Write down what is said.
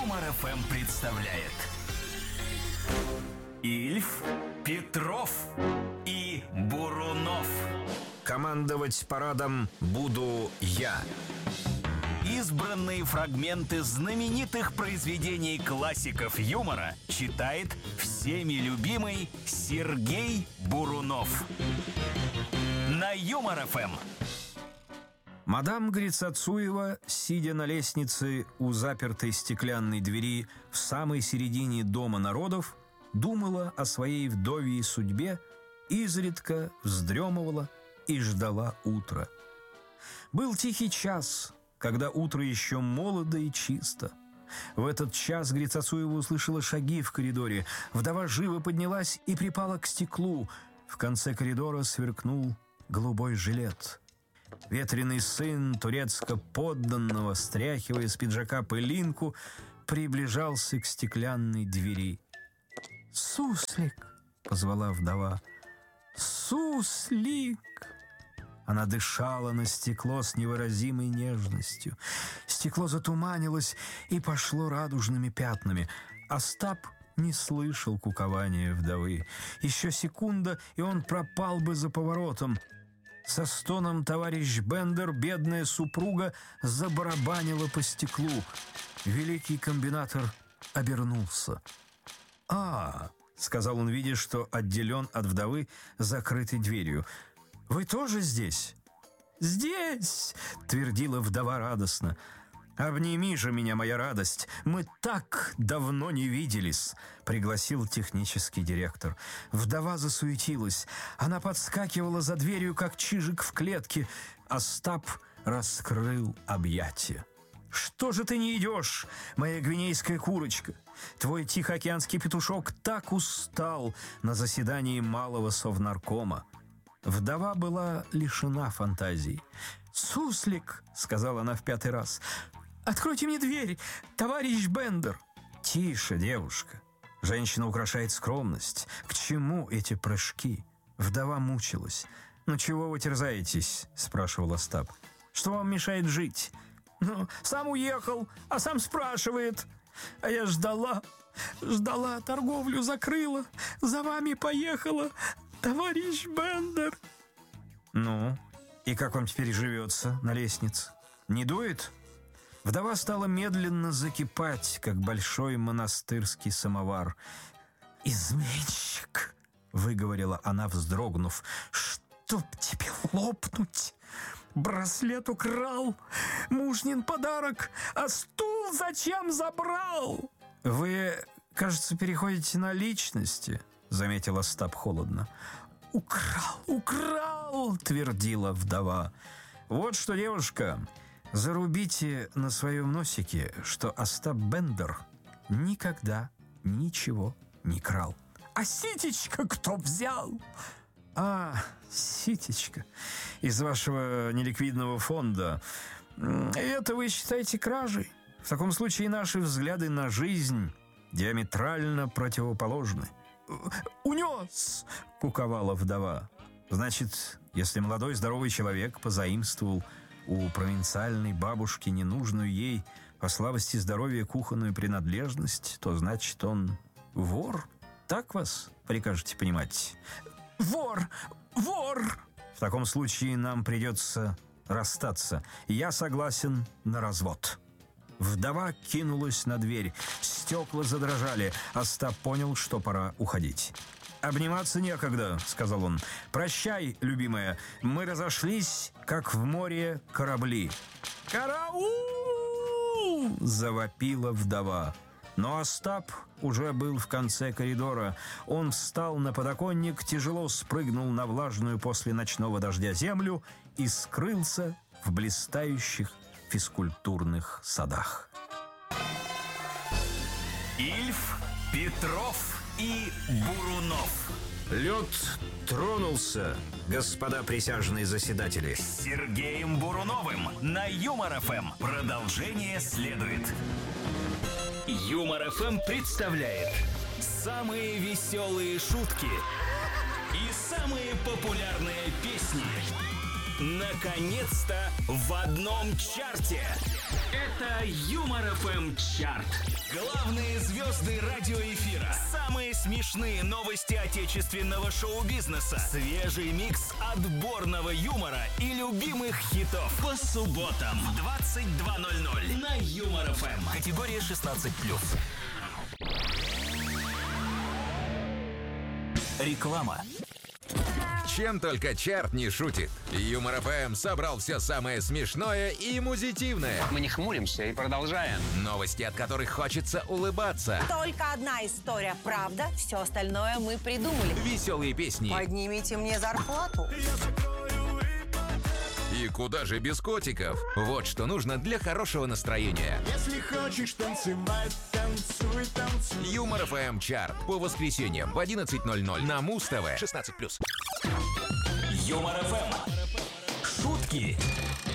Юмор ФМ представляет Ильф, Петров и Бурунов. Командовать парадом буду я. Избранные фрагменты знаменитых произведений классиков юмора читает всеми любимый Сергей Бурунов. На Юмор ФМ. Мадам Грицацуева, сидя на лестнице у запертой стеклянной двери в самой середине Дома народов, думала о своей вдовьей судьбе, изредка вздремывала и ждала утра. Был тихий час, когда утро еще молодо и чисто. В этот час Грицацуева услышала шаги в коридоре. Вдова живо поднялась и припала к стеклу. В конце коридора сверкнул голубой жилет. Ветреный сын турецко-подданного, стряхивая с пиджака пылинку, приближался к стеклянной двери. «Суслик!» — позвала вдова. «Суслик!» Она дышала на стекло с невыразимой нежностью. Стекло затуманилось и пошло радужными пятнами. Остап не слышал кукования вдовы. Еще секунда, и он пропал бы за поворотом. Со стоном товарищ Бендер, бедная супруга, забарабанила по стеклу. Великий комбинатор обернулся. «А, — сказал он, видя, что отделен от вдовы закрытой дверью, — вы тоже здесь?» «Здесь!» — твердила вдова радостно. «Обними же меня, моя радость! Мы так давно не виделись!» — пригласил технический директор. Вдова засуетилась. Она подскакивала за дверью, как чижик в клетке. Остап раскрыл объятия. «Что же ты не идешь, моя гвинейская курочка? Твой тихоокеанский петушок так устал на заседании малого совнаркома». Вдова была лишена фантазий. «Суслик!» — сказала она в 5-й раз. «Откройте мне дверь, товарищ Бендер!» «Тише, девушка! Женщина украшает скромность. К чему эти прыжки?» Вдова мучилась. «Ну чего вы терзаетесь?» — спрашивал Остап. «Что вам мешает жить?» «Ну, сам уехал, а сам спрашивает. А я ждала, торговлю закрыла, за вами поехала, товарищ Бендер». «Ну, и как вам теперь живется на лестнице? Не дует?» Вдова стала медленно закипать, как большой монастырский самовар. «Изменщик!» — выговорила она, вздрогнув. «Чтоб тебе лопнуть! Браслет украл, мужнин подарок, а стул зачем забрал?» «Вы, кажется, переходите на личности», — заметил Остап холодно. «Украл!» — твердила вдова. «Вот что, девушка, зарубите на своем носике, что Остап Бендер никогда ничего не крал». «А ситечко кто взял?» «А, ситечко из вашего неликвидного фонда. Это вы считаете кражей? В таком случае наши взгляды на жизнь диаметрально противоположны». «Унес!» — куковала вдова. «Значит, если молодой здоровый человек позаимствовал у провинциальной бабушки ненужную ей по слабости здоровья кухонную принадлежность, то значит он вор? Так вас прикажете понимать?» «Вор! Вор!» «В таком случае нам придется расстаться. Я согласен на развод». Вдова кинулась на дверь. Стекла задрожали. Остап понял, что пора уходить. «Обниматься некогда», — сказал он. «Прощай, любимая. Мы разошлись, как в море корабли». «Караул!» — завопила вдова. Но Остап уже был в конце коридора. Он встал на подоконник, тяжело спрыгнул на влажную после ночного дождя землю и скрылся в блистающих физкультурных садах. Ильф, Петров и Бурунов. Лед тронулся, господа присяжные заседатели. С Сергеем Буруновым на Юмор ФМ. Продолжение следует. Юмор ФМ представляет самые веселые шутки и самые популярные песни. Наконец-то в одном чарте. Это Юмор ФМ чарт. Главные звезды радиоэфира. Самые смешные новости отечественного шоу-бизнеса. Свежий микс отборного юмора и любимых хитов. По субботам в 22:00 на Юмор ФМ. Категория 16+. Реклама. Чем только чарт не шутит. Юмор ФМ собрал все самое смешное и музитивное. Мы не хмуримся и продолжаем. Новости, от которых хочется улыбаться. Только одна история правда, все остальное мы придумали. Веселые песни. Поднимите мне зарплату. И куда же без котиков? Вот что нужно для хорошего настроения. Если хочешь танцевать, танцуй, танцуй. Юмор ФМ чарт по воскресеньям в 11:00 на Муз ТВ. 16+. Юмор ФМ. Шутки